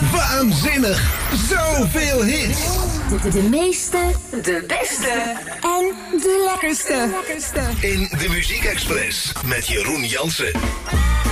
Waanzinnig! Zoveel hits! De meeste, de beste en de lekkerste. In de Muziek Express met Jeroen Jansen.